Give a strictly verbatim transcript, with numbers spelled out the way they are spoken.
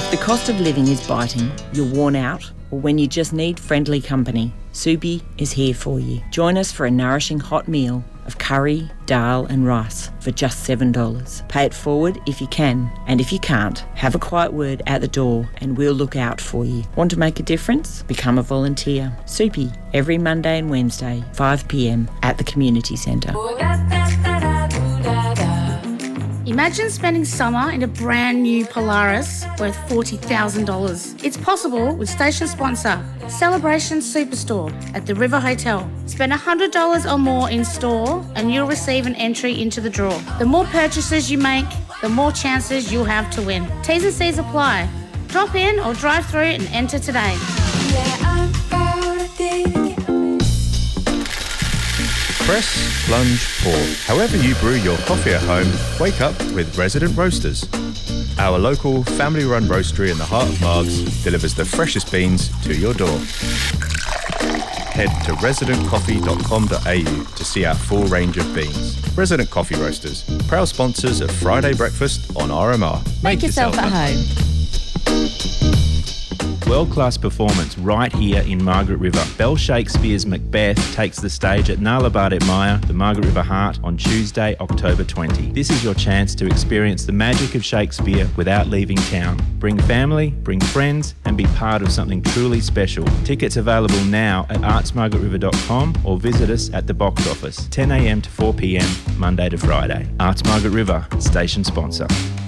If the cost of living is biting, you're worn out, or when you just need friendly company, Subi is here for you. Join us for a nourishing hot meal of curry, dal and rice for just seven dollars. Pay it forward if you can, and if you can't, have a quiet word at the door and we'll look out for you. Want to make a difference? Become a volunteer. Subi, every Monday and Wednesday, five p m at the Community Centre. Imagine spending summer in a brand new Polaris worth forty thousand dollars. It's possible with station sponsor, Celebration Superstore at the River Hotel. Spend one hundred dollars or more in store and you'll receive an entry into the draw. The more purchases you make, the more chances you'll have to win. T's and C's apply. Drop in or drive through and enter today. Press, plunge, pour. However you brew your coffee at home, wake up with Resident Roasters. Our local, family-run roastery in the heart of Margs delivers the freshest beans to your door. Head to resident coffee dot com dot a u to see our full range of beans. Resident Coffee Roasters, proud sponsors of Friday Breakfast on R M R. Make, Make yourself, yourself at home. World-class performance right here in Margaret River. Bell Shakespeare's Macbeth takes the stage at Narlabardet Maya, the Margaret River Heart, on Tuesday, October twentieth. This is your chance to experience the magic of Shakespeare without leaving town. Bring family, bring friends, and be part of something truly special. Tickets available now at arts margaret river dot com or visit us at the box office, ten a m to four p m, Monday to Friday. Arts Margaret River, station sponsor.